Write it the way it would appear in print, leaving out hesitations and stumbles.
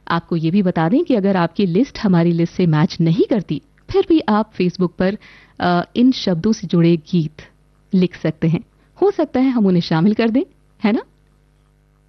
आपको ये भी बता दें कि अगर आपकी लिस्ट हमारी लिस्ट से मैच नहीं करती, फिर भी आप फेसबुक पर इन शब्दों से जुड़े गीत लिख सकते हैं। हो सकता है हम उन्हें शामिल कर दें, है ना?